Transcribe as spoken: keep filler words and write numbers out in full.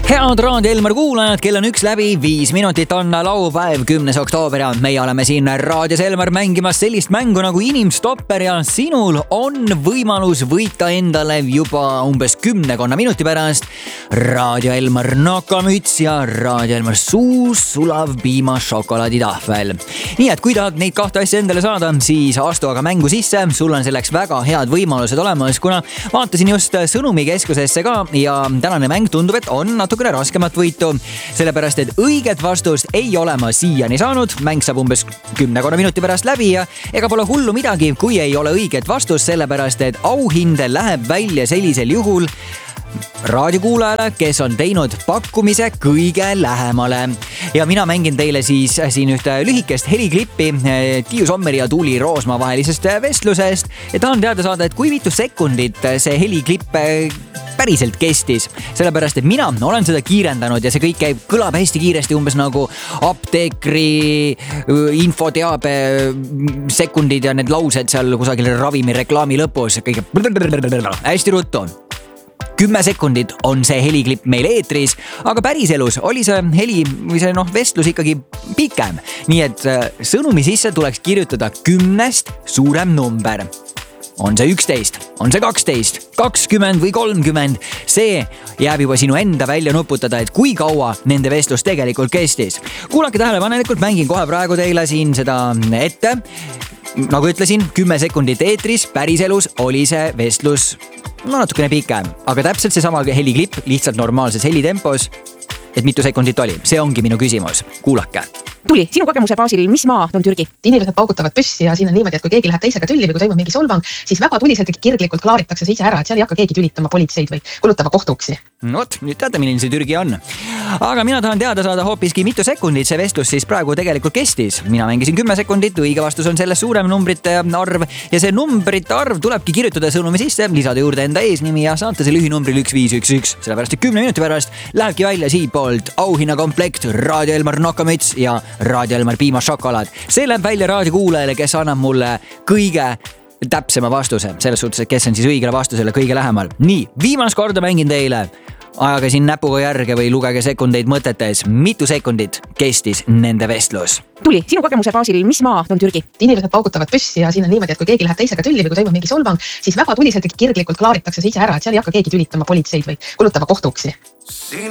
Head Raadio Elmar kuulajad, kell on üks läbi, viis minutit on laupäev, kümnes oktoober ja meie oleme siin Raadios Elmar mängimas sellist mängu nagu Inimstopper ja sinul on võimalus võita endale juba umbes kümnekonna minuti pärast Raadio Elmar nokamüts ja Raadio Elmar suus sulav piima šokolaaditahvel. Nii et kui tahad neid kahte asja endale saada, siis astu aga mängu sisse, sul on selleks väga head võimalused olemas, kuna vaatasin just sõnumikeskusesse ka ja tänane mäng tundub, et on natukene raskemat võitu, sellepärast et õiget vastust ei ole ma siiani saanud. Mäng saab umbes kümnekonna minuti pärast läbi ja ega pole hullu midagi, kui ei ole õiget vastust, sellepärast et auhinde läheb välja sellisel juhul raadiokuulajale, kes on teinud pakkumise kõige lähemale. Ja mina mängin teile siis siin ühte lühikest heliklippi Tiiu Sommeri ja Tuuli Roosma vahelisest vestlusest ja tahan teada saada, et kui mitu sekundit see heliklipp päriselt kestis, sellepärast et mina olen seda kiirendanud ja see kõik käib, kõlab hästi kiiresti, umbes nagu apteekri infoteabe sekundid ja need laused seal kusagil ravimi reklaami lõpus, kõige hästi ruttu. Kümme sekundit on see heliklipp meil eetris, aga päriselus oli see heli või see noh, vestlus ikkagi pikem. Nii et sõnumi sisse tuleks kirjutada kümnest suurem number. On see üksteist, on see kaksteist, kakskümmend või kolmkümmend. See jääb juba sinu enda välja nuputada, et kui kaua nende vestlus tegelikult kestis. Kuulake tähelepanelikult, mängin kohe praegu teile siin seda ette. Nagu ütlesin, kümme sekundit eetris, päriselus oli see vestlus no natukene pikem, aga täpselt see sama heliklipp, lihtsalt normaalses helitempos. Et mitu sekundit oli? See ongi minu küsimus. Kuulake. Tuli, sinu kogemuse baasil, mis maa on Türgi? Inimesed paugutavad püssi ja siin on niimoodi, et kui keegi läheb teisega tülli või kui toimub mingi solvang, siis väga tuliselt ja kirglikult klaaritakse see ise ära, et seal ei hakka keegi tülitama politseid või kulutama kohtuuksi. Not, nüüd teate, milline see Türgi on. Aga mina tahan teada saada hoopiski mitu sekundit see vestlus siis praegu tegelikult kestis. Mina mängisin kümme sekundit, õige vastus on selles suurem numbrite arv ja see numbrite arv tulebki kirjutada sõnumi sisse, lisada juurde enda eesnimi ja saata see lühinumbril üks viis üks üks. Sellepärast, et kümne minuti pärast lähebki välja siitpoolt auhinnakomplekt Raadio Elmar nokamüts ja Raadio Elmar piima šokolaad. See läheb välja raadiokuulajale, kes annab mulle kõige täpsema vastuse. Selles suhtes, et kes on siis õigele vastusele kõige lähemal. Nii, viimast korda mängin teile. Ajage siin näpuga järge või lugege sekundeid mõtetes. Mitu sekundit kestis nende vestlus? Tuli, sinu kogemuse baasil, mis maa on Türgi? Inimesed paugutavad püssi ja siin on niimoodi, et kui keegi läheb teisega tülli või kui toimub mingi solvang, siis väga tuliselt ja kirglikult klaaritakse see ise ära, et seal ei hakka keegi tülitama politseid või kulutama kohtuksi.